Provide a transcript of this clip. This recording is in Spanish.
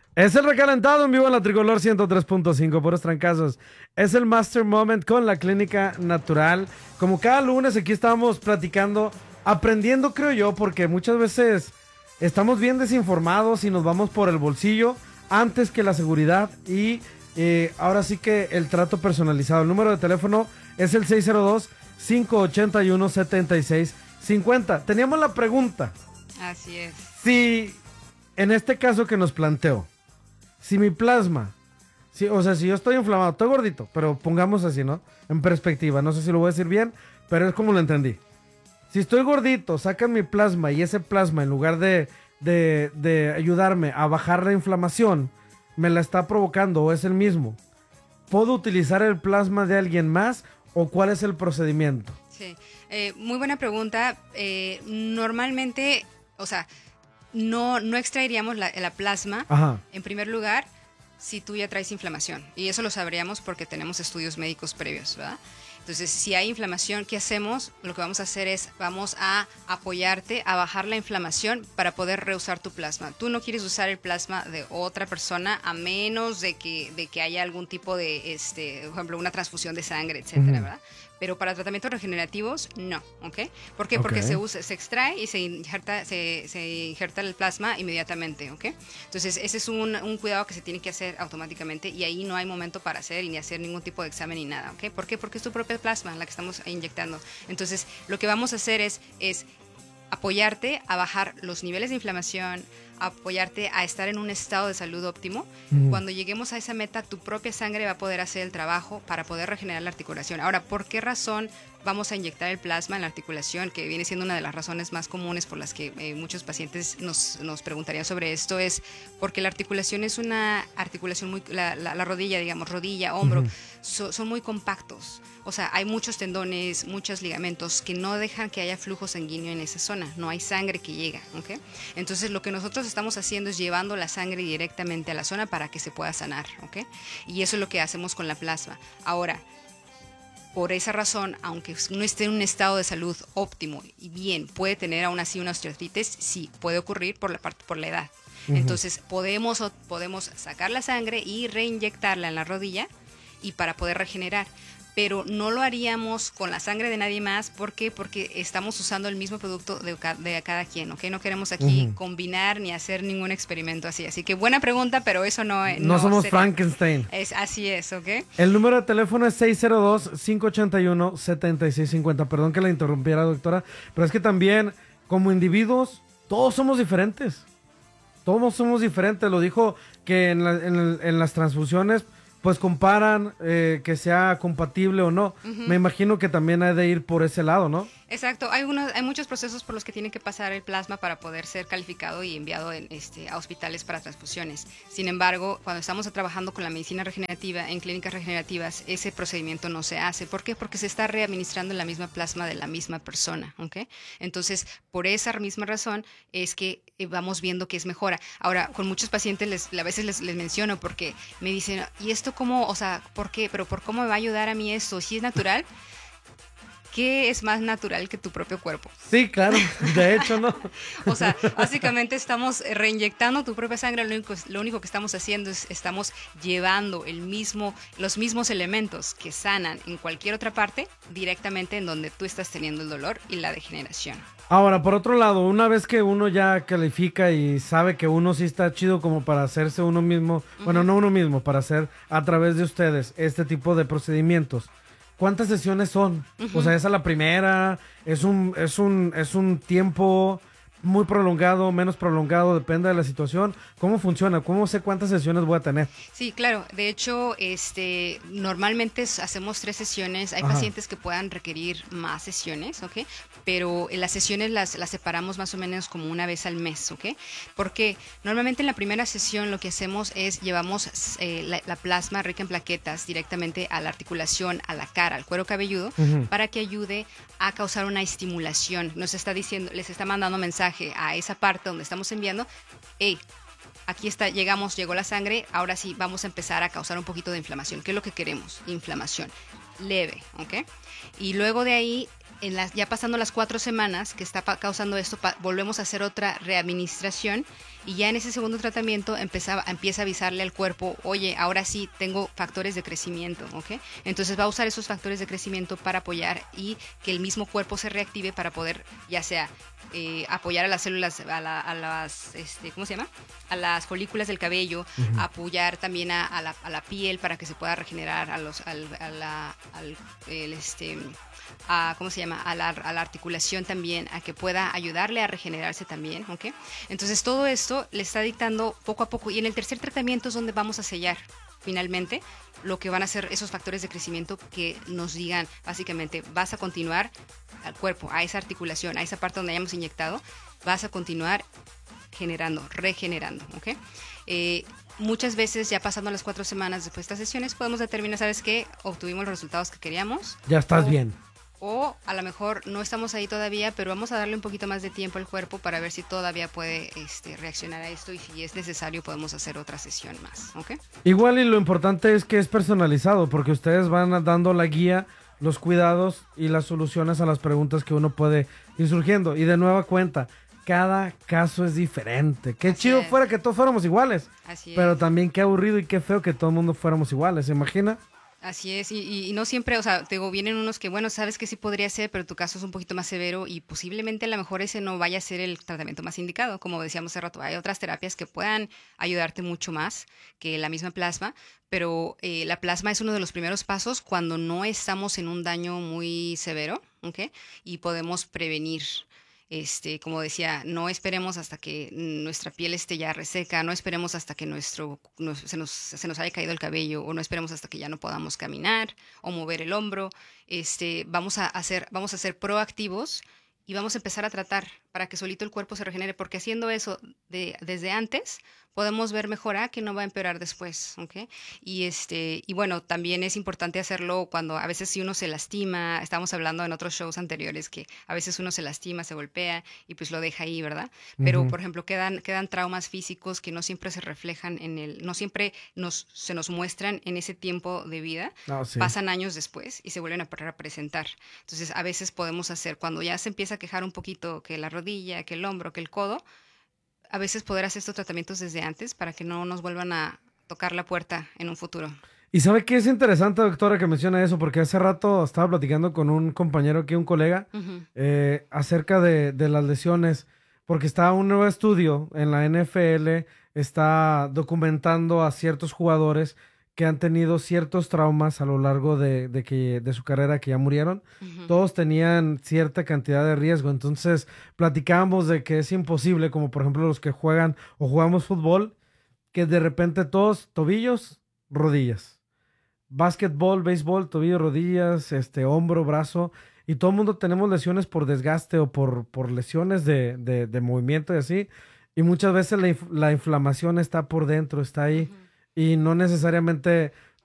Es el recalentado en vivo en la Tricolor 103.5, puros trancazos. Es el Master Moment con la Clínica Natural. Como cada lunes aquí estamos platicando, aprendiendo creo yo, porque muchas veces estamos bien desinformados y nos vamos por el bolsillo antes que la seguridad y ahora sí que el trato personalizado. El número de teléfono es el 602-581-7650. Teníamos la pregunta. Así es. Si en este caso que nos planteó, si mi plasma, o sea, si yo estoy inflamado, estoy gordito, pero pongamos así, ¿no? En perspectiva, no sé si lo voy a decir bien, pero es como lo entendí. Si estoy gordito, sacan mi plasma y ese plasma, en lugar de ayudarme a bajar la inflamación, me la está provocando o es el mismo. ¿Puedo utilizar el plasma de alguien más o cuál es el procedimiento? Sí, muy buena pregunta. Normalmente, o sea, no extraeríamos la plasma, Ajá. en primer lugar, si tú ya traes inflamación. Y eso lo sabríamos porque tenemos estudios médicos previos, ¿verdad? Entonces, si hay inflamación, ¿qué hacemos? Lo que vamos a hacer es, vamos a apoyarte a bajar la inflamación para poder reusar tu plasma. Tú no quieres usar el plasma de otra persona a menos de que haya algún tipo de, por ejemplo, una transfusión de sangre, etcétera, ¿verdad? Pero para tratamientos regenerativos, no, ¿ok? ¿Por qué? Porque se extrae y se injerta el plasma inmediatamente, ¿ok? Entonces, ese es un cuidado que se tiene que hacer automáticamente y ahí no hay momento para hacer y ni hacer ningún tipo de examen ni nada, ¿ok? ¿Por qué? Porque es tu propia plasma la que estamos inyectando. Entonces, lo que vamos a hacer es apoyarte a bajar los niveles de inflamación, apoyarte a estar en un estado de salud óptimo. Cuando lleguemos a esa meta, tu propia sangre va a poder hacer el trabajo para poder regenerar la articulación. Ahora, ¿por qué razón vamos a inyectar el plasma en la articulación? Que viene siendo una de las razones más comunes por las que muchos pacientes nos preguntarían sobre esto, es porque la articulación es una articulación muy, la rodilla, digamos, rodilla, hombro, son muy compactos. O sea, hay muchos tendones, muchos ligamentos que no dejan que haya flujo sanguíneo en esa zona. No hay sangre que llega, ¿ok? Entonces, lo que nosotros estamos haciendo es llevando la sangre directamente a la zona para que se pueda sanar, ¿ok? Y eso es lo que hacemos con la plasma. Ahora, por esa razón, aunque no esté en un estado de salud óptimo y bien, puede tener aún así una osteoartritis, sí, puede ocurrir por la edad. Entonces, podemos sacar la sangre y reinyectarla en la rodilla y para poder regenerar. Pero no lo haríamos con la sangre de nadie más. ¿Por qué? Porque estamos usando el mismo producto de cada quien, ¿ok? No queremos aquí combinar ni hacer ningún experimento así. Así que buena pregunta, pero eso no somos sería. Frankenstein. Así es, ¿ok? El número de teléfono es 602-581-7650. Perdón que la interrumpiera, doctora, pero es que también, como individuos, todos somos diferentes. Todos somos diferentes. Lo dijo que en las transfusiones pues comparan que sea compatible o no. Me imagino que también hay de ir por ese lado, ¿no? Exacto, hay muchos procesos por los que tiene que pasar el plasma para poder ser calificado y enviado a hospitales para transfusiones. Sin embargo, cuando estamos trabajando con la medicina regenerativa en clínicas regenerativas, ese procedimiento no se hace. ¿Por qué? Porque se está readministrando la misma plasma de la misma persona, ¿ok? Entonces, por esa misma razón es que vamos viendo que es mejora. Ahora, con muchos pacientes a veces les menciono porque me dicen, ¿y esto cómo? O sea, ¿por qué? ¿Pero por cómo me va a ayudar a mí esto? ¿Si es natural? ¿Qué es más natural que tu propio cuerpo? Sí, claro, de hecho, ¿no? O sea, básicamente estamos reinyectando tu propia sangre, lo único que estamos haciendo es estamos llevando los mismos elementos que sanan en cualquier otra parte directamente en donde tú estás teniendo el dolor y la degeneración. Ahora, por otro lado, una vez que uno ya califica y sabe que uno sí está chido como para hacerse uno mismo, bueno, no uno mismo, para hacer a través de ustedes este tipo de procedimientos, ¿cuántas sesiones son? O sea, ¿esa es la primera? ¿Es un tiempo muy prolongado, menos prolongado? Depende de la situación. ¿Cómo funciona? ¿Cómo sé cuántas sesiones voy a tener? Sí, claro. De hecho, normalmente hacemos 3 sesiones. Hay pacientes que puedan requerir más sesiones, ¿ok? Pero las sesiones las separamos más o menos como una vez al mes, ¿ok? Porque normalmente en la primera sesión lo que hacemos es llevamos la plasma rica en plaquetas directamente a la articulación, a la cara, al cuero cabelludo, para que ayude a causar una estimulación. Les está mandando mensaje a esa parte donde estamos enviando, hey, aquí está, llegó la sangre, ahora sí vamos a empezar a causar un poquito de inflamación. ¿Qué es lo que queremos? Inflamación leve, ¿ok? Y luego de ahí, ya pasando las 4 semanas que está causando esto, volvemos a hacer otra readministración Y ya en ese segundo tratamiento empieza a avisarle al cuerpo, oye, ahora sí tengo factores de crecimiento, ¿ok? Entonces va a usar esos factores de crecimiento para apoyar y que el mismo cuerpo se reactive para poder, ya sea apoyar a las células, a las, ¿cómo se llama? A las folículas del cabello, apoyar también a la piel para que se pueda regenerar, ¿cómo se llama? A la articulación también, a que pueda ayudarle a regenerarse también, ¿ok? Entonces todo esto le está dictando poco a poco, y en el tercer tratamiento es donde vamos a sellar finalmente lo que van a ser esos factores de crecimiento que nos digan básicamente vas a continuar al cuerpo, a esa articulación, a esa parte donde hayamos inyectado, vas a continuar regenerando, ¿ok? Muchas veces ya pasando las 4 semanas después de estas sesiones podemos determinar, ¿sabes qué? Obtuvimos los resultados que queríamos. Ya estás bien. O a lo mejor no estamos ahí todavía, pero vamos a darle un poquito más de tiempo al cuerpo para ver si todavía puede reaccionar a esto, y si es necesario podemos hacer otra sesión más, ¿ok? Igual, y lo importante es que es personalizado, porque ustedes van dando la guía, los cuidados y las soluciones a las preguntas que uno puede ir surgiendo. Y de nueva cuenta, cada caso es diferente. Qué Así chido es. fuera que todos fuéramos iguales. Así Pero es. también qué aburrido y qué feo que todo el mundo fuéramos iguales, ¿se imagina? Así es, y no siempre, o sea, te digo, vienen unos que, bueno, sabes que sí podría ser, pero tu caso es un poquito más severo y posiblemente a lo mejor ese no vaya a ser el tratamiento más indicado. Como decíamos hace rato, hay otras terapias que puedan ayudarte mucho más que la misma plasma, pero la plasma es uno de los primeros pasos cuando no estamos en un daño muy severo, ¿ok? Y podemos prevenir. Como decía, no esperemos hasta que nuestra piel esté ya reseca, no esperemos hasta que se nos haya caído el cabello, o no esperemos hasta que ya no podamos caminar o mover el hombro. Vamos a ser proactivos y vamos a empezar a tratar para que solito el cuerpo se regenere, porque haciendo eso desde antes podemos ver mejora que no va a empeorar después, ¿ok? Y bueno, también es importante hacerlo cuando a veces si uno se lastima, estamos hablando en otros shows anteriores que a veces uno se lastima, se golpea y pues lo deja ahí, ¿verdad? Pero, por ejemplo, quedan traumas físicos que no siempre se reflejan no siempre se nos muestran en ese tiempo de vida, Sí. pasan años después y se vuelven a presentar. Entonces, a veces podemos hacer, cuando ya se empieza a quejar un poquito que la rodilla, que el hombro, que el codo, a veces poder hacer estos tratamientos desde antes para que no nos vuelvan a tocar la puerta en un futuro. Y sabe que es interesante, doctora, que menciona eso, porque hace rato estaba platicando con un compañero aquí, un colega, acerca de las lesiones, porque está un nuevo estudio en la NFL, está documentando a ciertos jugadores que han tenido ciertos traumas a lo largo de su carrera, que ya murieron. Todos tenían cierta cantidad de riesgo, entonces platicábamos de que es imposible, como por ejemplo los que juegan o jugamos fútbol, que de repente todos tobillos, rodillas. Básquetbol, béisbol, tobillo, rodillas, hombro, brazo, y todo el mundo tenemos lesiones por desgaste o por lesiones de movimiento y así, y muchas veces la inflamación está por dentro, está ahí, y no necesariamente